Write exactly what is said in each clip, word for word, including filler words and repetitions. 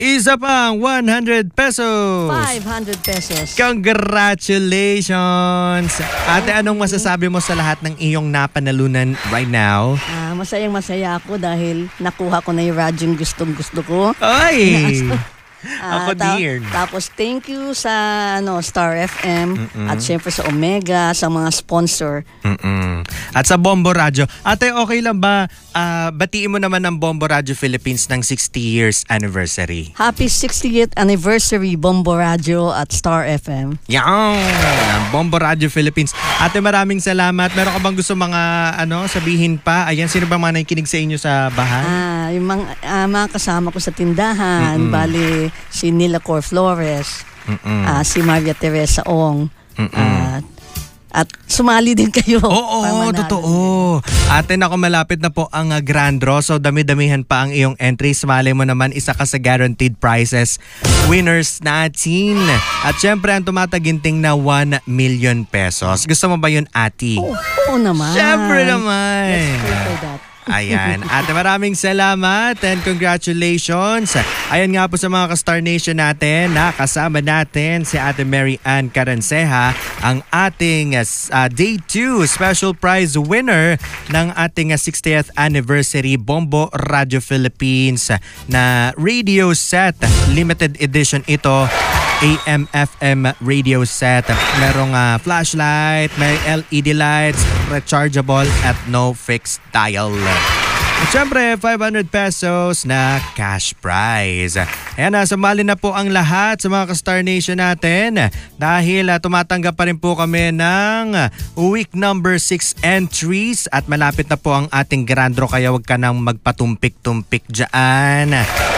Isa pang one hundred pesos. five hundred pesos. Congratulations! Ate, anong masasabi mo sa lahat ng iyong napanalunan right now? Ah, masayang masaya ako dahil nakuha ko na yung radyong gustong gusto ko. Ay! Ah, Ako ta- din. Tapos thank you sa ano Star F M Mm-mm. at syempre sa Omega, sa mga sponsor. Mm-mm. At sa Bombo Radio. Ate, okay lang ba ah, batiin mo naman ng Bombo Radio Philippines ng sixty years anniversary? Happy sixtieth anniversary Bombo Radio at Star F M. Yan! Bombo Radio Philippines. Ate, maraming salamat. Meron ka bang gusto mga ano sabihin pa? Ayan, sino ba mga nakikinig sa inyo sa bahay? Ah, yung mga, ah, mga kasama ko sa tindahan, Mm-mm. bali si Nila Cor Flores, Mm-mm. ah, si Maria Teresa Ong, Mm-mm. ah, at sumali din kayo. Oo, para manalo totoo. din. Ate, naku, malapit na po ang uh, Grand Draw. So, dami-damihan pa ang iyong entries. Malay mo naman, isa ka sa guaranteed prizes winners natin. At syempre, ang tumataginting na one million pesos. Gusto mo ba yun, Ate? Oo, oo naman. Syempre naman. Let's go for that. Ayan. Ate, maraming salamat and congratulations. Ayan nga po sa mga ka-Star Nation natin na kasama natin si Ate Mary Ann Caranceja, ang ating uh, Day two Special Prize winner ng ating uh, sixtieth Anniversary Bombo Radio Philippines na radio set. Limited edition ito. A M F M radio set. Merong uh, flashlight, may L E D lights, rechargeable at no fixed dial. At syempre, five hundred pesos na cash prize. Ayan na, sumali na po ang lahat sa mga ka-Star Nation natin dahil uh, tumatanggap pa rin po kami ng week number six entries at malapit na po ang ating Grand Draw kaya wag ka nang magpatumpik-tumpik dyan.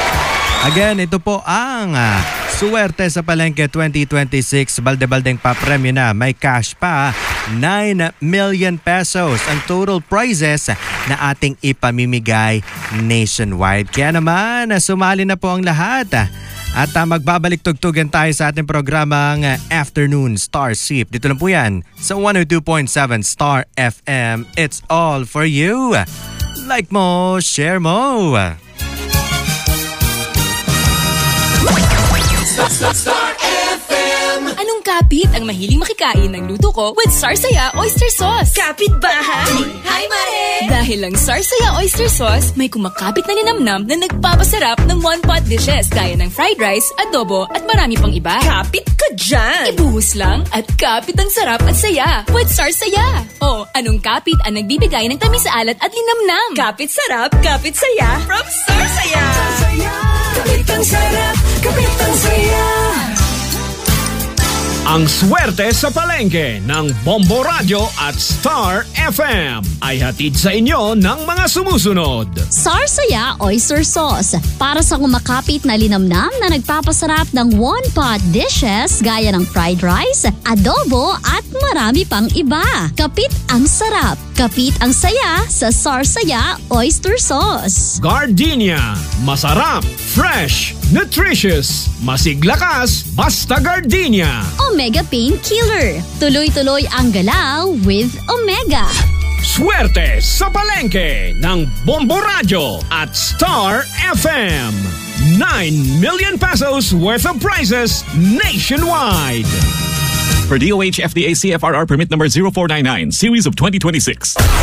Again, ito po ang uh, Suwerte sa Palengke twenty twenty-six. Balde-baldeng papremyo na. May cash pa. nine million pesos ang total prizes na ating ipamimigay nationwide. Kaya naman, sumali na po ang lahat. At uh, magbabalik tugtugan tayo sa ating programang uh, Afternoon Starship. Dito lang po yan sa one oh two point seven Star F M. It's all for you. Like mo, share mo. Star F M. Anong kapit ang mahiling makikain ng luto ko with Sarsaya Oyster Sauce? Kapit bahay! Hi, Mare! Dahil lang Sarsaya Oyster Sauce, may kumakapit na ninamnam na nagpapasarap ng one-pot dishes gaya ng fried rice, adobo at marami pang iba. Kapit ka dyan! Ibuhos lang at kapit ang sarap at saya with Sarsaya. O, anong kapit ang nagbibigay ng tamis sa alat at linamnam? Kapit sarap, kapit saya from Sarsaya! Sarsaya! Kapit ang sarap, kapit ang saya! Ang swerte sa palengke ng Bombo Radio at Star F M ay hatid sa inyo ng mga sumusunod. Sarsaya Oyster Sauce. Para sa kumakapit na linamnam na nagpapasarap ng one-pot dishes gaya ng fried rice, adobo at marami pang iba. Kapit ang sarap. Kapit ang saya sa Sarsaya Oyster Sauce. Gardenia. Masarap, fresh, nutritious, masiglakas, basta Gardenia. Omega Pain Killer. Tuloy-tuloy ang galaw with Omega. Swerte sa palengke ng Bombo Radio at Star F M. nine million pesos worth of prizes nationwide. For D O H F D A C F R R permit number zero four nine nine, series of twenty twenty-six.